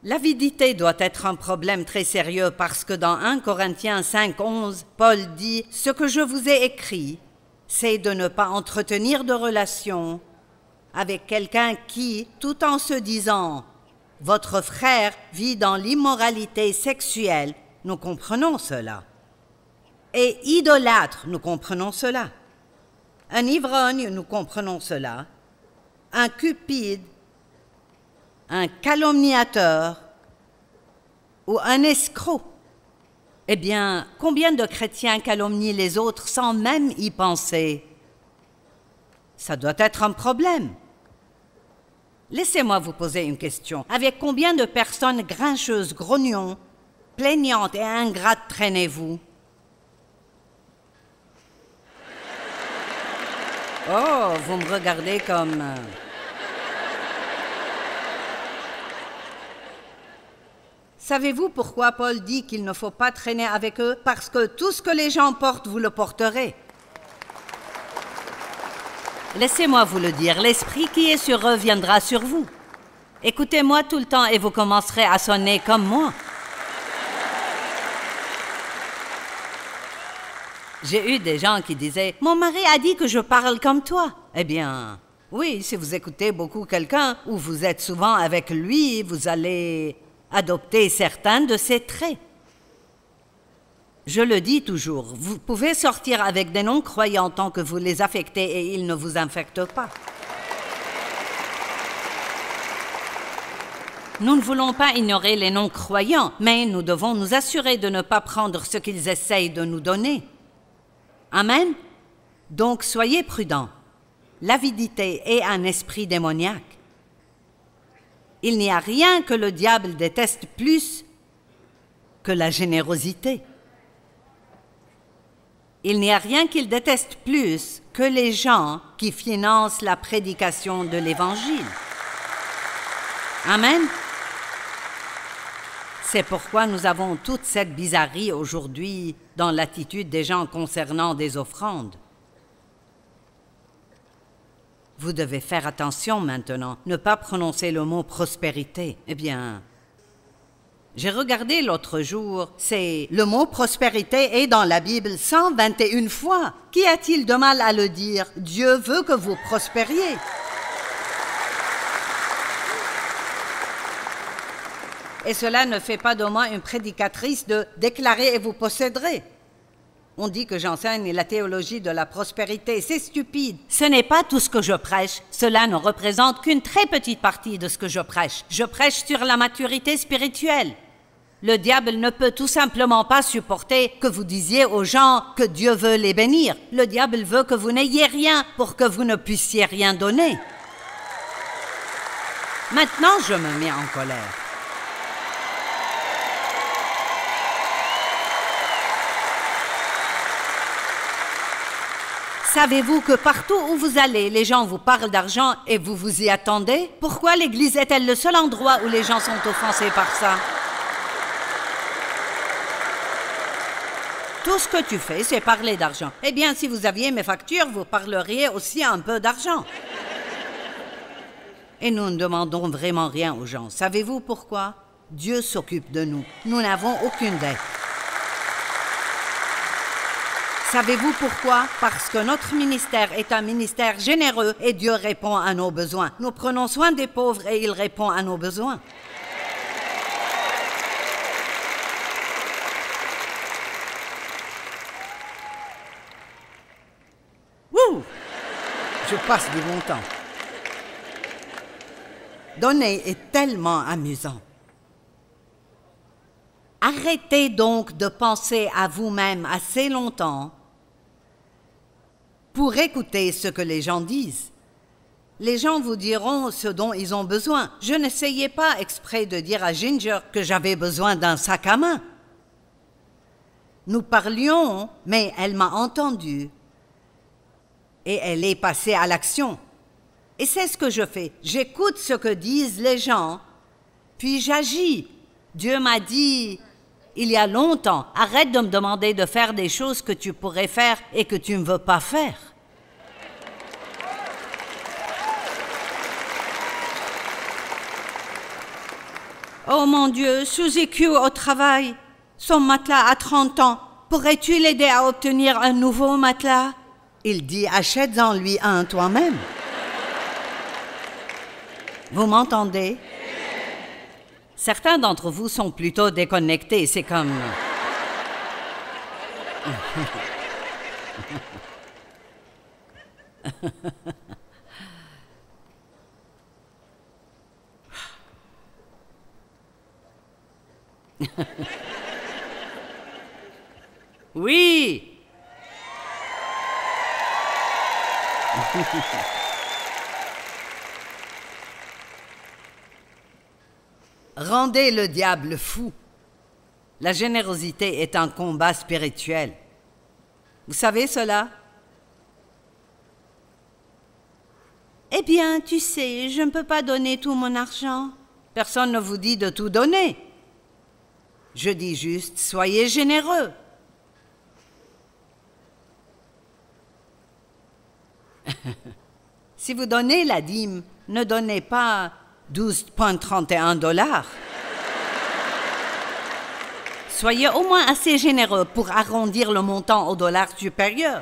L'avidité doit être un problème très sérieux parce que dans 1 Corinthiens 5:11, Paul dit « Ce que je vous ai écrit, c'est de ne pas entretenir de relations avec quelqu'un qui, tout en se disant « Votre frère vit dans l'immoralité sexuelle », nous comprenons cela. Et idolâtre, nous comprenons cela. Un ivrogne, nous comprenons cela. Un cupide, un calomniateur ou un escroc. Eh bien, combien de chrétiens calomnient les autres sans même y penser? Ça doit être un problème. Laissez-moi vous poser une question. Avec combien de personnes grincheuses, grognons, plaignantes et ingrates traînez-vous? Oh, vous me regardez comme... Savez-vous pourquoi Paul dit qu'il ne faut pas traîner avec eux? Parce que tout ce que les gens portent, vous le porterez. Laissez-moi vous le dire, l'esprit qui est sur eux viendra sur vous. Écoutez-moi tout le temps et vous commencerez à sonner comme moi. J'ai eu des gens qui disaient « Mon mari a dit que je parle comme toi. » Eh bien, oui, si vous écoutez beaucoup quelqu'un ou vous êtes souvent avec lui, vous allez adopter certains de ses traits. Je le dis toujours, vous pouvez sortir avec des non-croyants tant que vous les affectez et ils ne vous infectent pas. Nous ne voulons pas ignorer les non-croyants, mais nous devons nous assurer de ne pas prendre ce qu'ils essayent de nous donner. Amen. Donc soyez prudents. L'avidité est un esprit démoniaque. Il n'y a rien que le diable déteste plus que la générosité. Il n'y a rien qu'il déteste plus que les gens qui financent la prédication de l'Évangile. Amen. C'est pourquoi nous avons toute cette bizarrerie aujourd'hui dans l'attitude des gens concernant des offrandes. Vous devez faire attention maintenant, ne pas prononcer le mot prospérité. Eh bien, j'ai regardé l'autre jour, le mot prospérité est dans la Bible 121 fois. Qu'y a-t-il de mal à le dire? Dieu veut que vous prospériez. Et cela ne fait pas de moi une prédicatrice de déclarer et vous posséderez. On dit que j'enseigne la théologie de la prospérité. C'est stupide. Ce n'est pas tout ce que je prêche. Cela ne représente qu'une très petite partie de ce que je prêche. Je prêche sur la maturité spirituelle. Le diable ne peut tout simplement pas supporter que vous disiez aux gens que Dieu veut les bénir. Le diable veut que vous n'ayez rien pour que vous ne puissiez rien donner. Maintenant, je me mets en colère. Savez-vous que partout où vous allez, les gens vous parlent d'argent et vous vous y attendez? Pourquoi l'Église est-elle le seul endroit où les gens sont offensés par ça? Tout ce que tu fais, c'est parler d'argent. Eh bien, si vous aviez mes factures, vous parleriez aussi un peu d'argent. Et nous ne demandons vraiment rien aux gens. Savez-vous pourquoi? Dieu s'occupe de nous. Nous n'avons aucune dette. Savez-vous pourquoi? Parce que notre ministère est un ministère généreux et Dieu répond à nos besoins. Nous prenons soin des pauvres et il répond à nos besoins. Wouh! Je passe du bon temps. Donner est tellement amusant. Arrêtez donc de penser à vous-même assez longtemps pour écouter ce que les gens disent. Les gens vous diront ce dont ils ont besoin. Je n'essayais pas exprès de dire à Ginger que j'avais besoin d'un sac à main. Nous parlions, mais elle m'a entendu. Et elle est passée à l'action. Et c'est ce que je fais. J'écoute ce que disent les gens, puis j'agis. Dieu m'a dit, il y a longtemps, arrête de me demander de faire des choses que tu pourrais faire et que tu ne veux pas faire. Oh mon Dieu, Suzy Q au travail. Son matelas a 30 ans. Pourrais-tu l'aider à obtenir un nouveau matelas? Il dit, achète-en lui un toi-même. Vous m'entendez? Certains d'entre vous sont plutôt déconnectés, c'est comme... Oui. Rendez le diable fou. La générosité est un combat spirituel. Vous savez cela? Eh bien, tu sais, je ne peux pas donner tout mon argent. Personne ne vous dit de tout donner. Je dis juste, soyez généreux. Si vous donnez la dîme, ne donnez pas 12,31 $. Soyez au moins assez généreux pour arrondir le montant au dollar supérieur.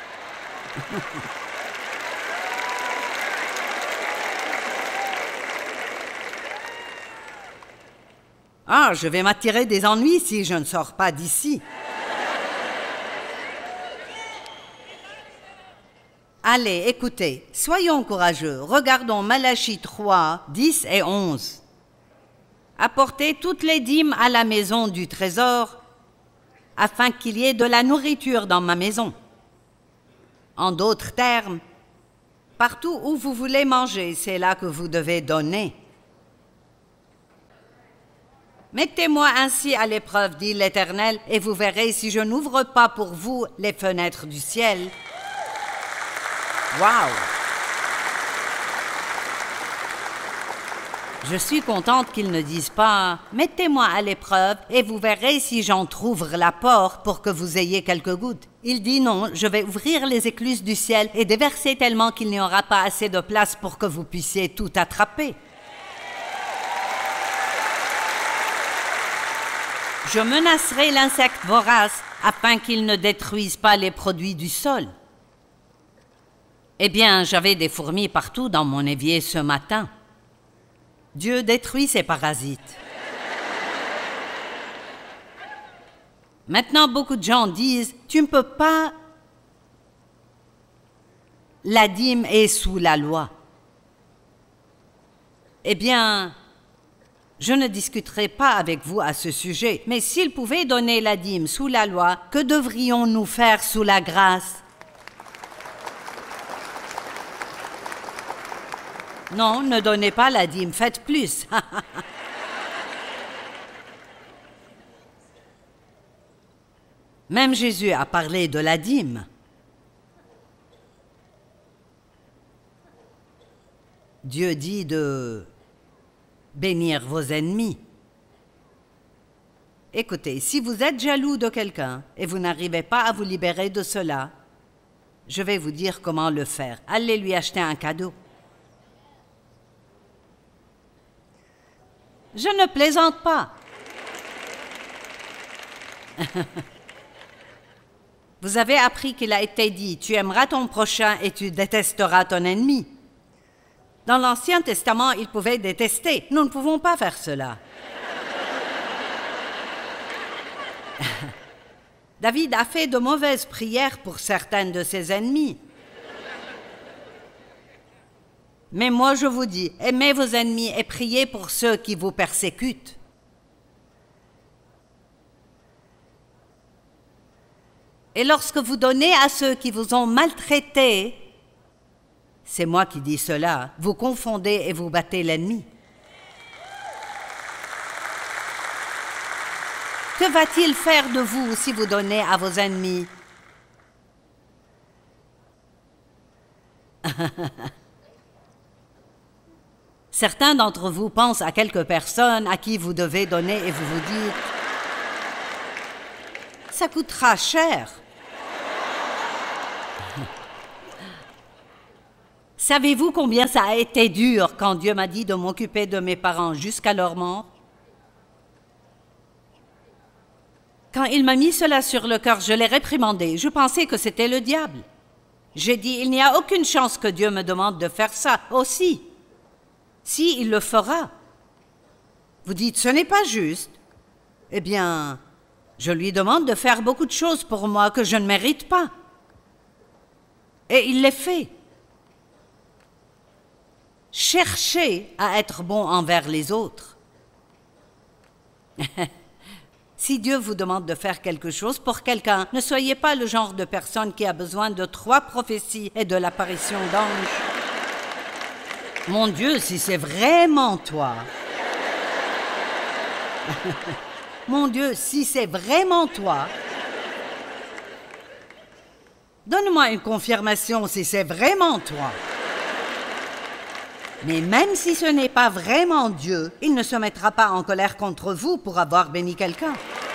Ah, je vais m'attirer des ennuis si je ne sors pas d'ici. Allez, écoutez, soyons courageux. Regardons Malachie 3, 10 et 11. Apportez toutes les dîmes à la maison du trésor, afin qu'il y ait de la nourriture dans ma maison. En d'autres termes, partout où vous voulez manger, c'est là que vous devez donner. Mettez-moi ainsi à l'épreuve, dit l'Éternel, et vous verrez si je n'ouvre pas pour vous les fenêtres du ciel. Waouh! Je suis contente qu'ils ne disent pas « Mettez-moi à l'épreuve et vous verrez si j'entr'ouvre la porte pour que vous ayez quelques gouttes. » Il dit non, je vais ouvrir les écluses du ciel et déverser tellement qu'il n'y aura pas assez de place pour que vous puissiez tout attraper. Je menacerai l'insecte vorace afin qu'il ne détruise pas les produits du sol. Eh bien, j'avais des fourmis partout dans mon évier ce matin. Dieu détruit ces parasites. Maintenant, beaucoup de gens disent « Tu ne peux pas... La dîme est sous la loi. » Eh bien, je ne discuterai pas avec vous à ce sujet, mais s'ils pouvaient donner la dîme sous la loi, que devrions-nous faire sous la grâce? Non, ne donnez pas la dîme, faites plus. Même Jésus a parlé de la dîme. Dieu dit de bénir vos ennemis. Écoutez, si vous êtes jaloux de quelqu'un et vous n'arrivez pas à vous libérer de cela, je vais vous dire comment le faire. Allez lui acheter un cadeau. Je ne plaisante pas. Vous avez appris qu'il a été dit, tu aimeras ton prochain et tu détesteras ton ennemi. Dans l'Ancien Testament, il pouvait détester. Nous ne pouvons pas faire cela. David a fait de mauvaises prières pour certains de ses ennemis. Mais moi, je vous dis, aimez vos ennemis et priez pour ceux qui vous persécutent. Et lorsque vous donnez à ceux qui vous ont maltraité, c'est moi qui dis cela, vous confondez et vous battez l'ennemi. Que va-t-il faire de vous si vous donnez à vos ennemis? Certains d'entre vous pensent à quelques personnes à qui vous devez donner et vous vous dites « ça coûtera cher ». Savez-vous combien ça a été dur quand Dieu m'a dit de m'occuper de mes parents jusqu'à leur mort? Quand il m'a mis cela sur le cœur, je l'ai réprimandé. Je pensais que c'était le diable. J'ai dit, il n'y a aucune chance que Dieu me demande de faire ça aussi. Si, il le fera. Vous dites, ce n'est pas juste. Eh bien, je lui demande de faire beaucoup de choses pour moi que je ne mérite pas. Et il les fait. Cherchez à être bon envers les autres. Si Dieu vous demande de faire quelque chose pour quelqu'un, ne soyez pas le genre de personne qui a besoin de 3 prophéties et de l'apparition d'anges. Mon Dieu, si c'est vraiment toi. Mon Dieu, si c'est vraiment toi. Donne-moi une confirmation si c'est vraiment toi. Mais même si ce n'est pas vraiment Dieu, il ne se mettra pas en colère contre vous pour avoir béni quelqu'un.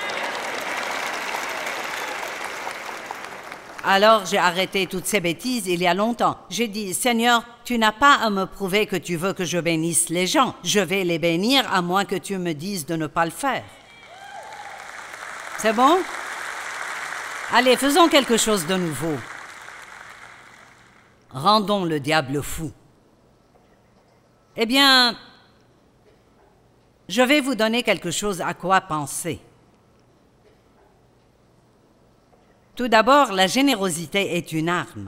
Alors j'ai arrêté toutes ces bêtises il y a longtemps. J'ai dit, Seigneur, tu n'as pas à me prouver que tu veux que je bénisse les gens. Je vais les bénir à moins que tu me dises de ne pas le faire. C'est bon? Allez, faisons quelque chose de nouveau. Rendons le diable fou. Eh bien, je vais vous donner quelque chose à quoi penser. Tout d'abord, la générosité est une arme.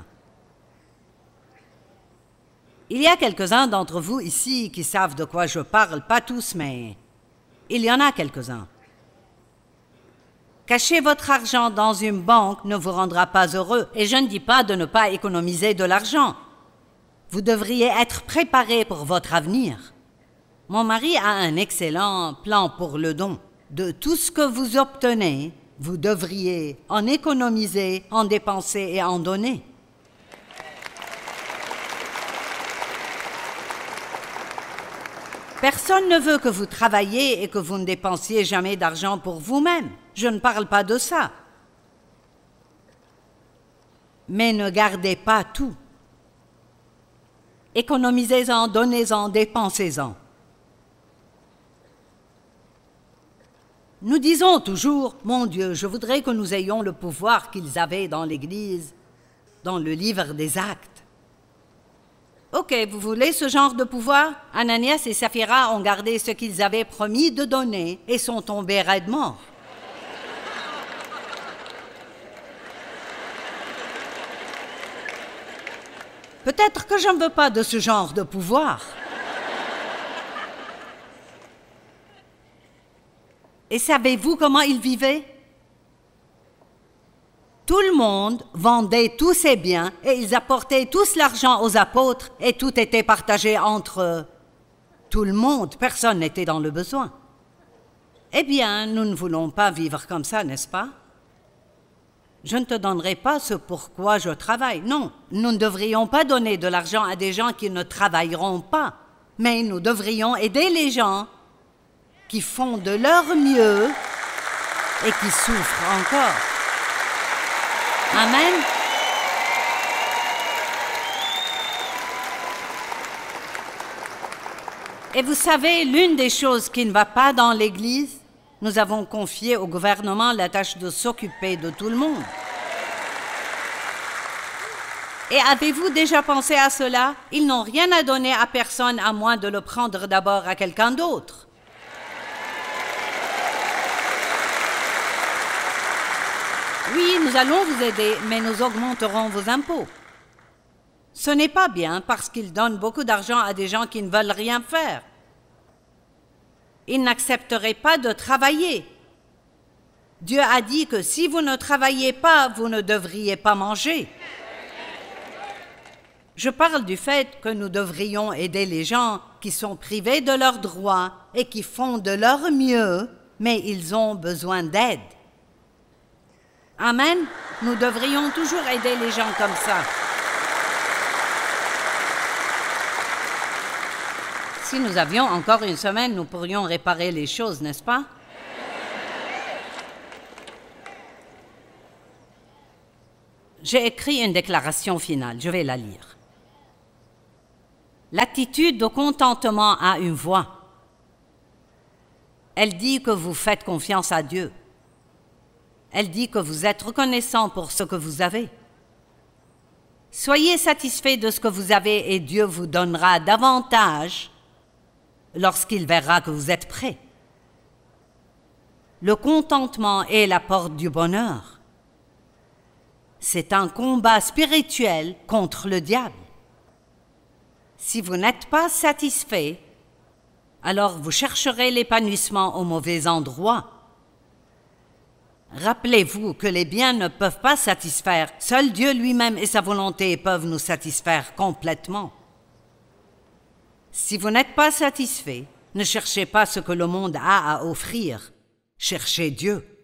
Il y a quelques-uns d'entre vous ici qui savent de quoi je parle, pas tous, mais il y en a quelques-uns. Cacher votre argent dans une banque ne vous rendra pas heureux, et je ne dis pas de ne pas économiser de l'argent. Vous devriez être préparé pour votre avenir. Mon mari a un excellent plan pour le don. De tout ce que vous obtenez, vous devriez en économiser, en dépenser et en donner. Personne ne veut que vous travailliez et que vous ne dépensiez jamais d'argent pour vous-même. Je ne parle pas de ça. Mais ne gardez pas tout. Économisez-en, donnez-en, dépensez-en. Nous disons toujours, mon Dieu, je voudrais que nous ayons le pouvoir qu'ils avaient dans l'Église, dans le livre des Actes. Ok, vous voulez ce genre de pouvoir? Ananias et Saphira ont gardé ce qu'ils avaient promis de donner et sont tombés raides morts. Peut-être que je ne veux pas de ce genre de pouvoir. Et savez-vous comment ils vivaient? Tout le monde vendait tous ses biens et ils apportaient tous l'argent aux apôtres et tout était partagé entre tout le monde. Personne n'était dans le besoin. Eh bien, nous ne voulons pas vivre comme ça, n'est-ce pas? Je ne te donnerai pas ce pourquoi je travaille. Non, nous ne devrions pas donner de l'argent à des gens qui ne travailleront pas. Mais nous devrions aider les gens qui font de leur mieux et qui souffrent encore. Amen. Et vous savez, l'une des choses qui ne va pas dans l'Église, nous avons confié au gouvernement la tâche de s'occuper de tout le monde. Et avez-vous déjà pensé à cela? Ils n'ont rien à donner à personne à moins de le prendre d'abord à quelqu'un d'autre. Oui, nous allons vous aider, mais nous augmenterons vos impôts. Ce n'est pas bien parce qu'ils donnent beaucoup d'argent à des gens qui ne veulent rien faire. Ils n'accepteraient pas de travailler. Dieu a dit que si vous ne travaillez pas, vous ne devriez pas manger. Je parle du fait que nous devrions aider les gens qui sont privés de leurs droits et qui font de leur mieux, mais ils ont besoin d'aide. Amen. Nous devrions toujours aider les gens comme ça. Si nous avions encore une semaine, nous pourrions réparer les choses, n'est-ce pas? J'ai écrit une déclaration finale, je vais la lire. L'attitude de contentement a une voix. Elle dit que vous faites confiance à Dieu. Elle dit que vous êtes reconnaissant pour ce que vous avez. Soyez satisfaits de ce que vous avez et Dieu vous donnera davantage lorsqu'il verra que vous êtes prêts. Le contentement est la porte du bonheur. C'est un combat spirituel contre le diable. Si vous n'êtes pas satisfait, alors vous chercherez l'épanouissement au mauvais endroit. Rappelez-vous que les biens ne peuvent pas satisfaire. Seul Dieu lui-même et sa volonté peuvent nous satisfaire complètement. Si vous n'êtes pas satisfait, ne cherchez pas ce que le monde a à offrir. Cherchez Dieu.